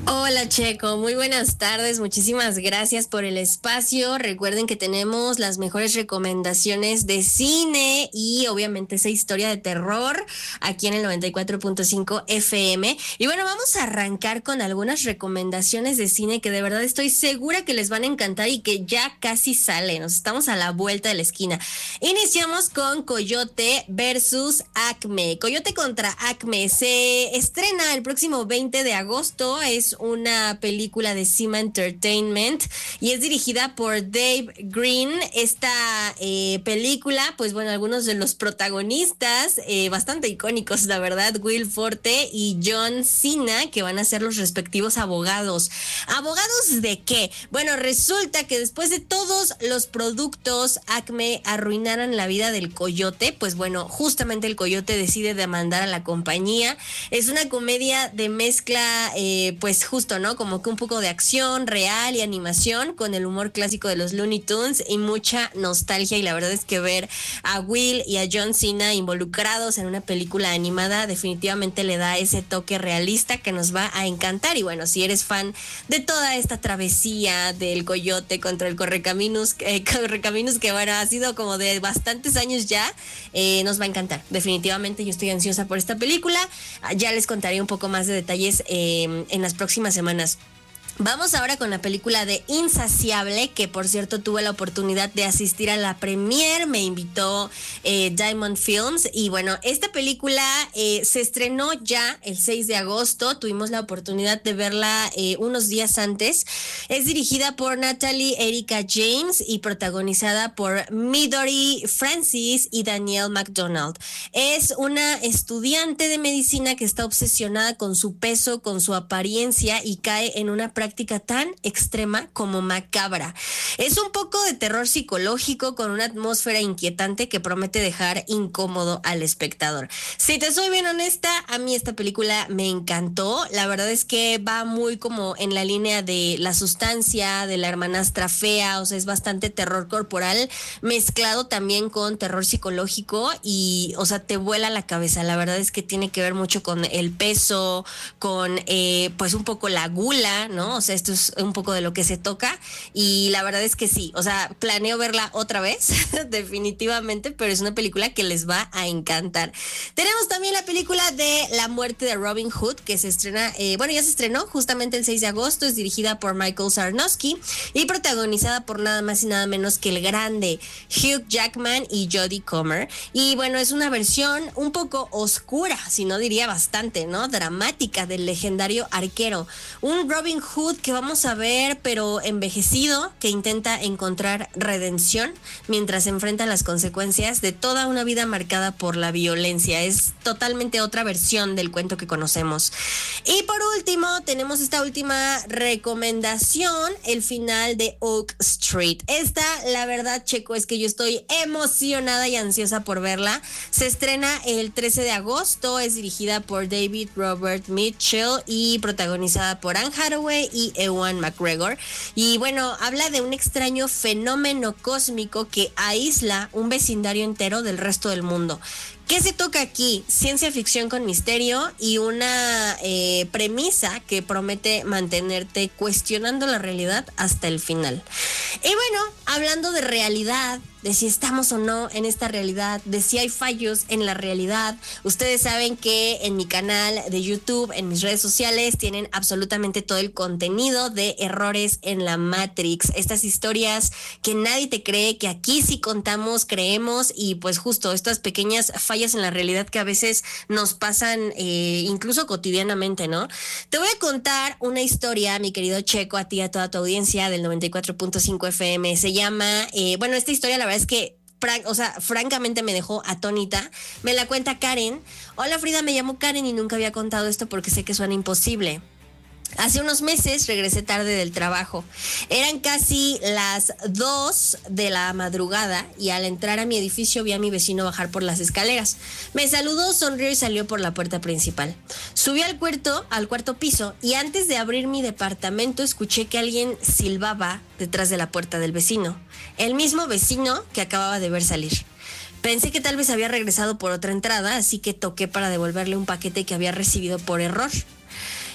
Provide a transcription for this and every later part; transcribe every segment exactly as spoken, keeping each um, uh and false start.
Hola Checo, muy buenas tardes, muchísimas gracias por el espacio. Recuerden que tenemos las mejores recomendaciones de cine y obviamente esa historia de terror aquí en el noventa y cuatro punto cinco F M. Y bueno, vamos a arrancar con algunas recomendaciones de cine que de verdad estoy segura que les van a encantar y que ya casi salen. Nos estamos a la vuelta de la esquina. Iniciamos con Coyote versus Acme. Coyote contra Acme se estrena el próximo veinte de agosto. Es una película de Cima Entertainment y es dirigida por Dave Green. Esta eh, película, pues bueno, algunos de los protagonistas eh, bastante icónicos, la verdad, Will Forte y John Cena, que van a ser los respectivos abogados. ¿Abogados de qué? Bueno, resulta que después de todos los productos Acme arruinaran la vida del Coyote, pues bueno, justamente el Coyote decide demandar a la compañía. Es una comedia de mezcla, eh, pues justo, ¿no? Como que un poco de acción real y animación con el humor clásico de los Looney Tunes y mucha nostalgia, y la verdad es que ver a Will y a John Cena involucrados en una película animada definitivamente le da ese toque realista que nos va a encantar. Y bueno, si eres fan de toda esta travesía del Coyote contra el Correcaminos, eh, Correcaminos que bueno, ha sido como de bastantes años ya, eh, nos va a encantar. Definitivamente yo estoy ansiosa por esta película. Ya les contaré un poco más de detalles eh, en las próximas semanas. Vamos ahora con la película de Insaciable, que por cierto tuve la oportunidad de asistir a la premiere, me invitó eh, Diamond Films, y bueno, esta película eh, se estrenó ya el seis de agosto, tuvimos la oportunidad de verla eh, unos días antes. Es dirigida por Natalie Erica James y protagonizada por Midori Francis y Danielle McDonald. Es una estudiante de medicina que está obsesionada con su peso, con su apariencia, y cae en una práctica práctica tan extrema como macabra. Es un poco de terror psicológico con una atmósfera inquietante que promete dejar incómodo al espectador. Si te soy bien honesta, a mí esta película me encantó. La verdad es que va muy como en la línea de La Sustancia, de La hermanastra fea, o sea, es bastante terror corporal mezclado también con terror psicológico y, o sea, te vuela la cabeza. La verdad es que tiene que ver mucho con el peso, con eh, pues un poco la gula, ¿no? O sea, esto es un poco de lo que se toca y la verdad es que sí, o sea, planeo verla otra vez, definitivamente, pero es una película que les va a encantar. Tenemos también la película de La muerte de Robin Hood, que se estrena, eh, bueno, ya se estrenó justamente el seis de agosto, es dirigida por Michael Sarnowski y protagonizada por nada más y nada menos que el grande Hugh Jackman y Jodie Comer. Y bueno, es una versión un poco oscura, si no diría bastante, ¿no? Dramática del legendario arquero. Un Robin Hood que vamos a ver, pero envejecido, que intenta encontrar redención mientras enfrenta las consecuencias de toda una vida marcada por la violencia. Es totalmente otra versión del cuento que conocemos. Y por último, tenemos esta última recomendación, el final de Oak Street. Esta, la verdad, Checo, es que yo estoy emocionada y ansiosa por verla. Se estrena el trece de agosto, es dirigida por David Robert Mitchell y protagonizada por Anne Hathaway y Ewan McGregor. Y bueno, habla de un extraño fenómeno cósmico que aísla un vecindario entero del resto del mundo. ¿Qué se toca aquí? Ciencia ficción con misterio y una eh, premisa que promete mantenerte cuestionando la realidad hasta el final. Y bueno, hablando de realidad, de si estamos o no en esta realidad, de si hay fallos en la realidad, ustedes saben que en mi canal de YouTube, en mis redes sociales, tienen absolutamente todo el contenido de errores en la Matrix. Estas historias que nadie te cree, que aquí sí contamos, creemos, y pues justo estas pequeñas fallas en la realidad que a veces nos pasan eh, incluso cotidianamente, ¿no? Te voy a contar una historia, mi querido Checo, a ti, a toda tu audiencia del noventa y cuatro punto cinco F M. Se llama, eh, bueno, esta historia la verdad es que Fran- o sea, francamente me dejó atónita. Me la cuenta Karen. Hola Frida, me llamo Karen y nunca había contado esto porque sé que suena imposible. Hace unos meses regresé tarde del trabajo. Eran casi las dos de la madrugada y al entrar a mi edificio vi a mi vecino bajar por las escaleras. Me saludó, sonrió y salió por la puerta principal. Subí al cuarto, al cuarto piso y antes de abrir mi departamento escuché que alguien silbaba detrás de la puerta del vecino. El mismo vecino que acababa de ver salir. Pensé que tal vez había regresado por otra entrada, así que toqué para devolverle un paquete que había recibido por error.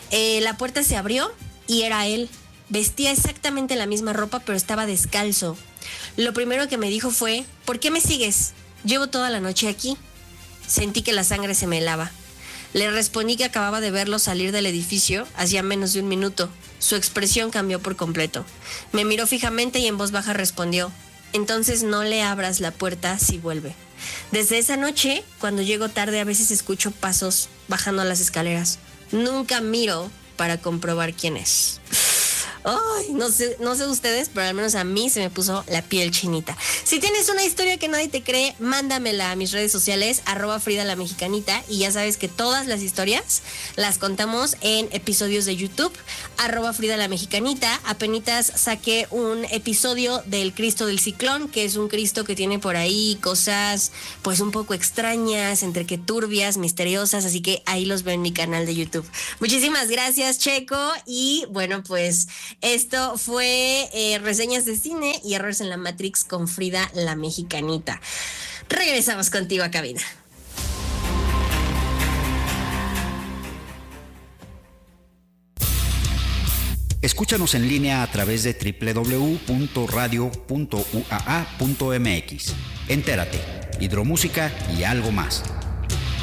Eh, la puerta se abrió y era él. Vestía exactamente la misma ropa, pero estaba descalzo. Lo primero que me dijo fue: ¿por qué me sigues? Llevo toda la noche aquí. Sentí que la sangre se me helaba. Le respondí que acababa de verlo salir del edificio hacía menos de un minuto. Su expresión cambió por completo. Me miró fijamente y en voz baja respondió: entonces no le abras la puerta si vuelve. Desde esa noche, cuando llego tarde, a veces escucho pasos bajando las escaleras. Nunca miro para comprobar quién es. Ay, no sé, no sé ustedes, pero al menos a mí se me puso la piel chinita. Si tienes una historia que nadie te cree, mándamela a mis redes sociales, arroba Frida la Mexicanita, y ya sabes que todas las historias las contamos en episodios de YouTube, arroba Frida la Mexicanita. Apenitas saqué un episodio del Cristo del Ciclón, que es un Cristo que tiene por ahí cosas pues un poco extrañas, entre que turbias, misteriosas, así que ahí los veo en mi canal de YouTube. Muchísimas gracias, Checo, y bueno, pues esto fue eh, reseñas de cine y errores en la Matrix con Frida la Mexicanita. Regresamos contigo a cabina. Escúchanos en línea a través de doble u doble u doble u punto radio punto u a a punto m x. Entérate, hidromúsica y algo más.